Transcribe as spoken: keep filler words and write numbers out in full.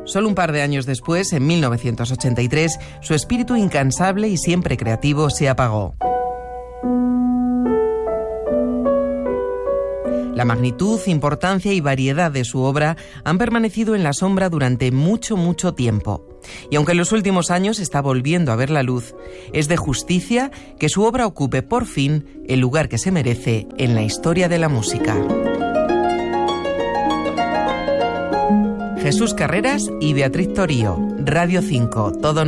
Solo un par de años después, en mil novecientos ochenta y tres, su espíritu incansable y siempre creativo se apagó. La magnitud, importancia y variedad de su obra han permanecido en la sombra durante mucho, mucho tiempo. Y aunque en los últimos años está volviendo a ver la luz, es de justicia que su obra ocupe por fin el lugar que se merece en la historia de la música. Jesús Carreras y Beatriz Torío, Radio cinco, todo